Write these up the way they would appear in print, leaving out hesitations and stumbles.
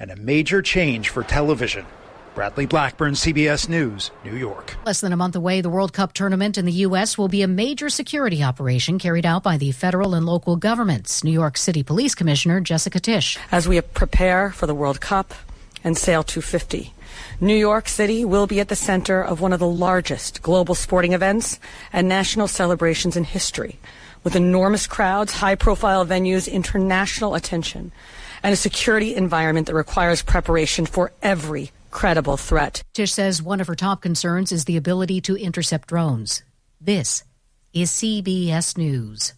and a major change for television. Bradley Blackburn, CBS News, New York. Less than a month away, the World Cup tournament in the U.S. will be a major security operation carried out by the federal and local governments. New York City Police Commissioner Jessica Tisch. As we prepare for the World Cup and Sail 250, New York City will be at the center of one of the largest global sporting events and national celebrations in history, with enormous crowds, high-profile venues, international attention, and a security environment that requires preparation for every credible threat. Tisch says one of her top concerns is the ability to intercept drones. This is CBS News.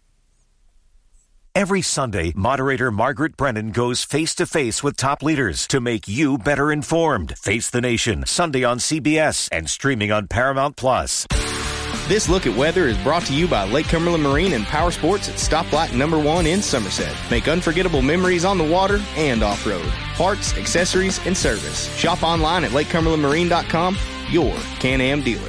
Every Sunday, moderator Margaret Brennan goes face-to-face with top leaders to make you better informed. Face the Nation, Sunday on CBS and streaming on Paramount+. This look at weather is brought to you by Lake Cumberland Marine and Power Sports at Stoplight number 1 in Somerset. Make unforgettable memories on the water and off-road. Parts, accessories, and service. Shop online at lakecumberlandmarine.com, your Can-Am dealer.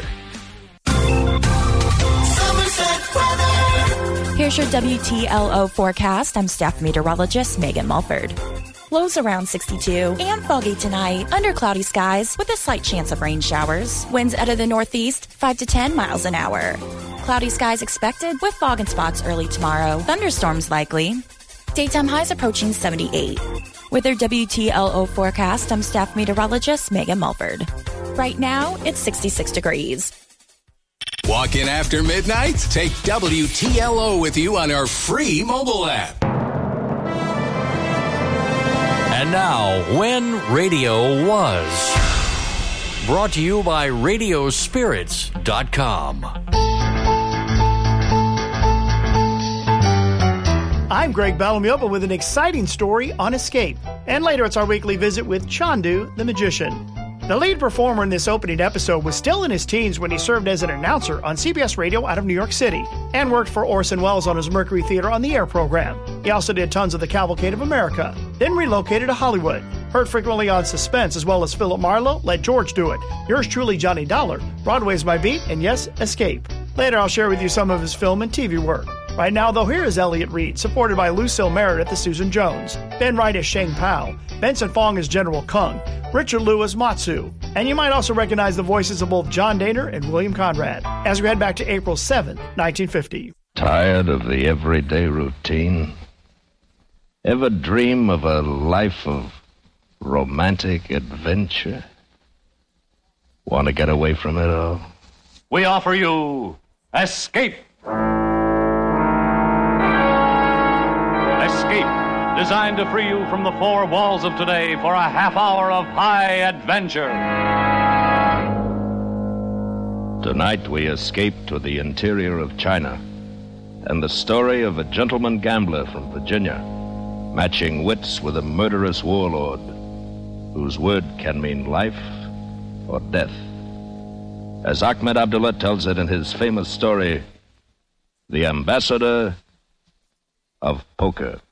Here's your WTLO forecast. I'm staff meteorologist Megan Mulford. Lows around 62 and foggy tonight. Under cloudy skies with a slight chance of rain showers. Winds out of the northeast 5 to 10 miles an hour. Cloudy skies expected with fog in spots early tomorrow. Thunderstorms likely. Daytime highs approaching 78. With your WTLO forecast, I'm staff meteorologist Megan Mulford. Right now, it's 66 degrees. Walking after midnight? Take WTLO with you on our free mobile app. And now, When Radio Was. Brought to you by Radiospirits.com. I'm Greg Bellamy with an exciting story on Escape. And later it's our weekly visit with Chandu, the magician. The lead performer in this opening episode was still in his teens when he served as an announcer on CBS Radio out of New York City and worked for Orson Welles on his Mercury Theater on the Air program. He also did tons of the Cavalcade of America, then relocated to Hollywood. Heard frequently on Suspense as well as Philip Marlowe, Let George Do It, Yours Truly Johnny Dollar, Broadway's My Beat, and yes, Escape. Later I'll share with you some of his film and TV work. Right now, though, here is Elliot Reed, supported by Lucille Meredith as Susan Jones, Ben Wright as Sheng Pao, Benson Fong as General Kung, Richard Liu as Matsu, and you might also recognize the voices of both John Dehner and William Conrad, as we head back to April 7, 1950. Tired of the everyday routine? Ever dream of a life of romantic adventure? Want to get away from it all? We offer you Escape. Escape, designed to free you from the four walls of today for a half hour of high adventure. Tonight we escape to the interior of China and the story of a gentleman gambler from Virginia, matching wits with a murderous warlord whose word can mean life or death. As Ahmed Abdullah tells it in his famous story, The Ambassador of Poker.